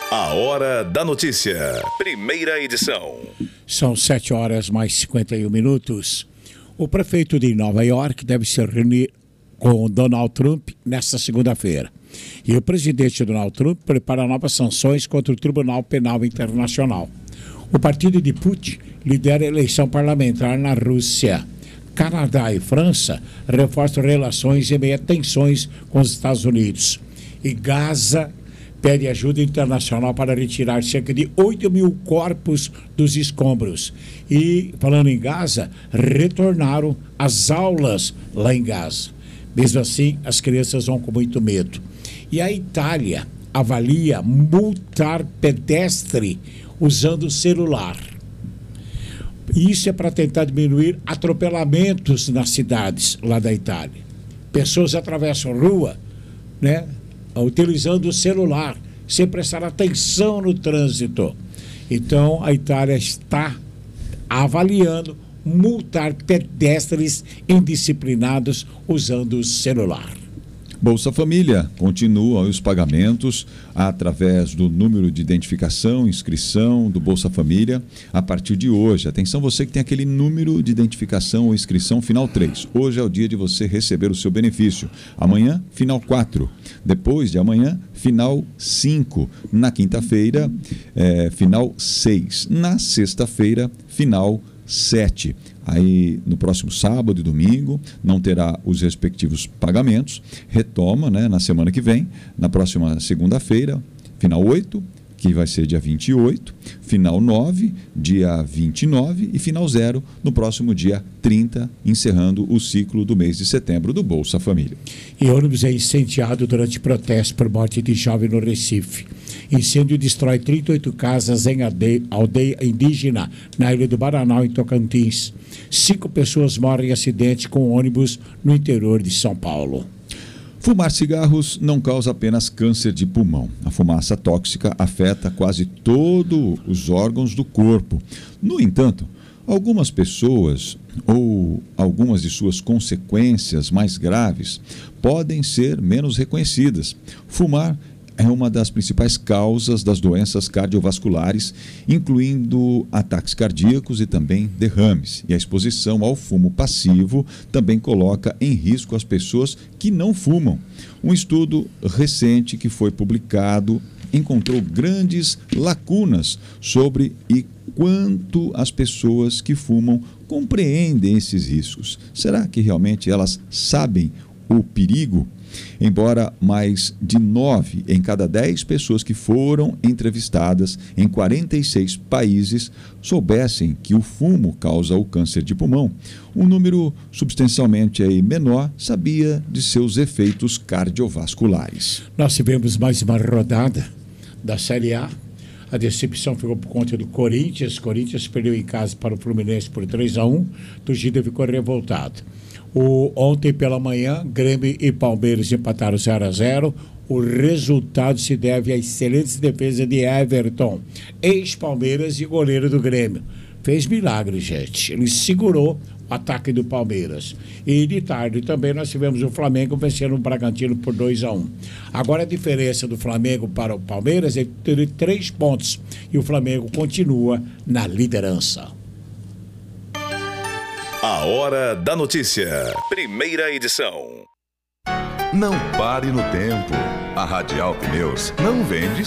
A Hora da Notícia. Primeira edição. São 7 horas mais 51 minutos. O prefeito de Nova York deve se reunir com Donald Trump nesta segunda-feira. E o presidente Donald Trump prepara novas sanções contra o Tribunal Penal Internacional. O partido de Putin lidera a eleição parlamentar na Rússia. Canadá e França reforçam relações em meio a tensões com os Estados Unidos. E Gaza pede ajuda internacional para retirar cerca de 8 mil corpos dos escombros. E, falando em Gaza, retornaram as aulas lá em Gaza. Mesmo assim, as crianças vão com muito medo. E a Itália avalia multar pedestre usando celular. Isso é para tentar diminuir atropelamentos nas cidades lá da Itália. Pessoas atravessam a rua, né, utilizando o celular, sem prestar atenção no trânsito. Então, a Itália está avaliando multar pedestres indisciplinados usando o celular. Bolsa Família continua os pagamentos através do número de identificação, inscrição do Bolsa Família a partir de hoje. Atenção, você que tem aquele número de identificação ou inscrição final 3. Hoje é o dia de você receber o seu benefício. Amanhã, final 4. Depois de amanhã, final 5. Na quinta-feira, final 6. Na sexta-feira, final 7. Aí, no próximo sábado e domingo, não terá os respectivos pagamentos. Retoma, né, na semana que vem, na próxima segunda-feira, final 8, que vai ser dia 28, final 9, dia 29 e final 0, no próximo dia 30, encerrando o ciclo do mês de setembro do Bolsa Família. E ônibus é incendiado durante protesto por morte de jovem no Recife. Incêndio destrói 38 casas em aldeia indígena na Ilha do Baranal, em Tocantins. 5 pessoas morrem em acidente com ônibus no interior de São Paulo. Fumar cigarros não causa apenas câncer de pulmão. A fumaça tóxica afeta quase todos os órgãos do corpo. No entanto, algumas pessoas ou algumas de suas consequências mais graves podem ser menos reconhecidas. Fumar é uma das principais causas das doenças cardiovasculares, incluindo ataques cardíacos e também derrames. E a exposição ao fumo passivo também coloca em risco as pessoas que não fumam. Um estudo recente que foi publicado encontrou grandes lacunas sobre e quanto as pessoas que fumam compreendem esses riscos. Será que realmente elas sabem o perigo? Embora mais de 9 em cada 10 pessoas que foram entrevistadas em 46 países soubessem que o fumo causa o câncer de pulmão, um número substancialmente menor sabia de seus efeitos cardiovasculares. Nós tivemos mais uma rodada da Série A. A decepção ficou por conta do Corinthians. Corinthians perdeu em casa para o Fluminense por 3-1. A torcida ficou revoltada. Ontem pela manhã, Grêmio e Palmeiras empataram 0-0. O resultado se deve à excelente defesa de Everton, ex-Palmeiras e goleiro do Grêmio. Fez milagre, gente. Ele segurou o ataque do Palmeiras. E de tarde também nós tivemos o Flamengo vencendo o Bragantino por 2-1. Agora a diferença do Flamengo para o Palmeiras é de 3 pontos. E o Flamengo continua na liderança. A Hora da Notícia. Primeira edição. Não pare no tempo. A Radial Pneus não vende